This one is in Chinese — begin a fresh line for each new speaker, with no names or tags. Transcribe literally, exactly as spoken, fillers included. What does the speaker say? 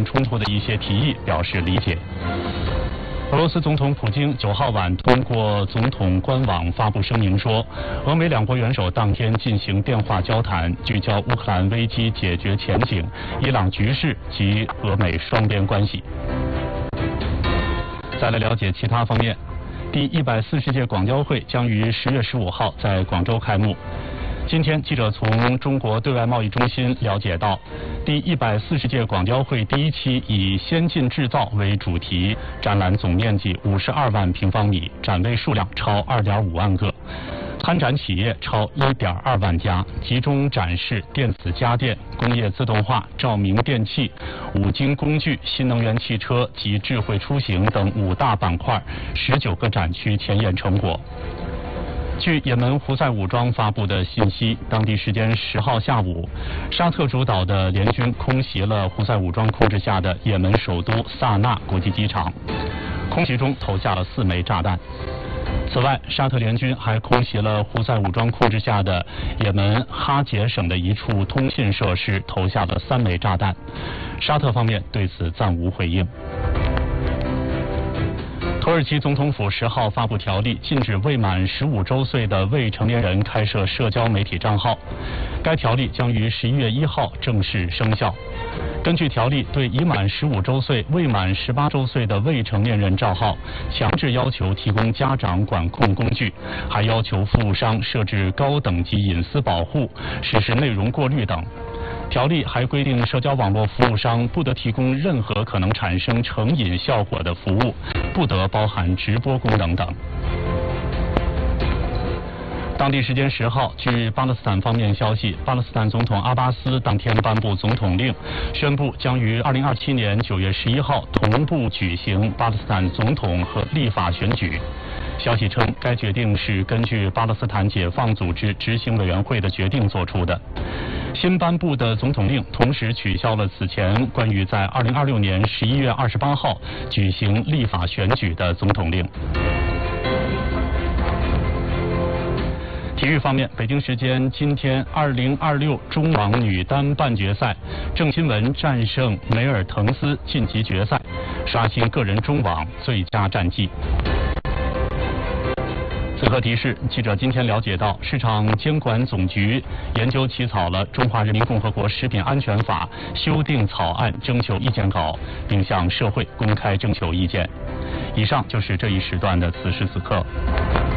冲突的一些提议表示理解。俄罗斯总统普京九号晚通过总统官网发布声明说，俄美两国元首当天进行电话交谈，聚焦乌克兰危机解决前景、伊朗局势及俄美双边关系。再来了解其他方面，第一百四十届广交会将于十月十五号在广州开幕。今天，记者从中国对外贸易中心了解到，第一百四十届广交会第一期以先进制造为主题，展览总面积五十二万平方米，展位数量超二点五万个，参展企业超一点二万家，集中展示电子家电、工业自动化、照明电器、五金工具、新能源汽车及智慧出行等五大板块，十九个展区前沿成果。据也门胡塞武装发布的信息，当地时间十号下午，沙特主导的联军空袭了胡塞武装控制下的也门首都萨那国际机场，空袭中投下了四枚炸弹。此外，沙特联军还空袭了胡塞武装控制下的也门哈杰省的一处通信设施，投下了三枚炸弹。沙特方面对此暂无回应。土耳其总统府十号发布条例，禁止未满十五周岁的未成年人开设社交媒体账号。该条例将于十一月一号正式生效。根据条例，对已满十五周岁、未满十八周岁的未成年人账号，强制要求提供家长管控工具，还要求服务商设置高等级隐私保护，实施内容过滤等。条例还规定，社交网络服务商不得提供任何可能产生成瘾效果的服务，不得包含直播功能等。当地时间十号，据巴勒斯坦方面消息，巴勒斯坦总统阿巴斯当天颁布总统令，宣布将于二零二七年九月十一号同步举行巴勒斯坦总统和立法选举。消息称，该决定是根据巴勒斯坦解放组织执行委员会的决定作出的。新颁布的总统令同时取消了此前关于在二零二六年十一月二十八号举行立法选举的总统令。体育方面，北京时间今天，二零二六中网女单半决赛，郑钦文战胜梅尔滕斯晋级决赛，刷新个人中网最佳战绩。此刻提示，记者今天了解到，市场监管总局研究起草了《中华人民共和国食品安全法》修订草案征求意见稿，并向社会公开征求意见。以上就是这一时段的此时此刻。